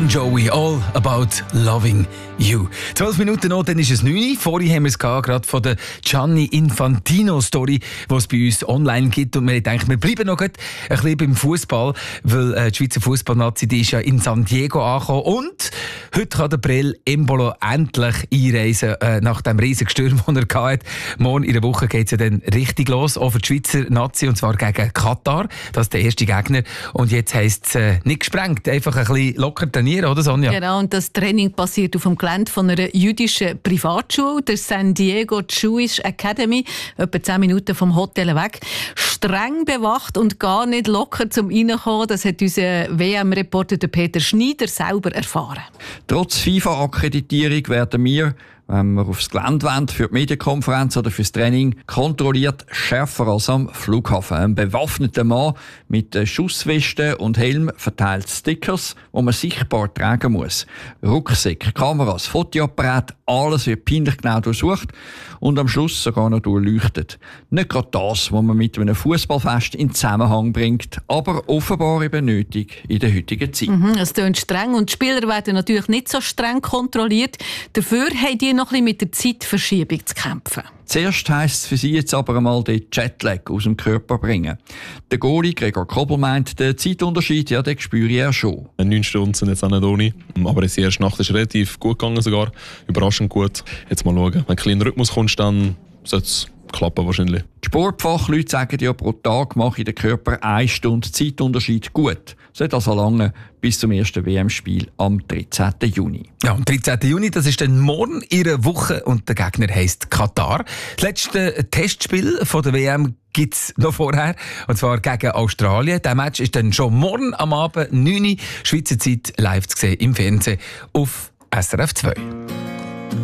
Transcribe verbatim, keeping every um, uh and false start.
Bon Jovi, All About Loving You. Zwölf Minuten noch, dann ist es neun. Vorhin haben wir es gehabt, gerade von der Gianni Infantino-Story, die es bei uns online gibt. Und wir denken, wir bleiben noch ein bisschen beim Fußball, weil äh, die Schweizer Fußballnazi, die ist ja in San Diego angekommen. Und heute kann der Brel Embolo endlich einreisen, äh, nach dem riesigen Sturm, den er hatte. Morgen in der Woche geht es ja dann richtig los, auch für die Schweizer Nazi, und zwar gegen Katar. Das ist der erste Gegner. Und jetzt heisst es äh, nicht gesprengt, einfach ein bisschen locker trainieren, oder Sonja? Genau, und das Training passiert auf dem Gelände von einer jüdischen Privatschule, der San Diego Jewish Academy, etwa zehn Minuten vom Hotel weg. Streng bewacht und gar nicht locker zum Reinkommen, das hat unser W M-Reporter Peter Schneider selber erfahren. Trotz FIFA-Akkreditierung werden wir, wenn wir aufs Gelände wollen, für die Medienkonferenz oder fürs Training, kontrolliert schärfer als am Flughafen. Ein bewaffneter Mann mit Schussweste und Helm verteilt Stickers, die man sichtbar tragen muss. Rucksäcke, Kameras, Fotoapparat, alles wird peinlich genau durchsucht und am Schluss sogar noch durchleuchtet. Nicht gerade das, was man mit einem Fußballfest in Zusammenhang bringt, aber offenbar eben nötig in der heutigen Zeit. Mhm, es klingt streng und die Spieler werden natürlich nicht so streng kontrolliert. Dafür haben die noch ein bisschen mit der Zeitverschiebung zu kämpfen. Zuerst heisst es für sie jetzt aber einmal den Jetlag aus dem Körper bringen. Der Goalie Gregor Kobel meint, der Zeitunterschied, ja, den spüre er schon. Neun Stunden sind jetzt auch nicht ohne, aber die erste Nacht ist relativ gut gegangen sogar, überraschend gut. Jetzt mal schauen, wenn ein kleiner Rhythmus kommt, dann sollte es klappen wahrscheinlich. Die Sportfachleute sagen ja, pro Tag mache der Körper eine Stunde Zeitunterschied gut. Sollte also lange bis zum ersten W M-Spiel am dreizehnten Juni. Ja, am dreizehnten Juni, das ist dann morgen in einer Woche und der Gegner heisst Katar. Das letzte Testspiel von der W M gibt es noch vorher, und zwar gegen Australien. Der Match ist dann schon morgen am Abend neun Uhr Schweizer Zeit live zu sehen im Fernsehen auf S R F zwei.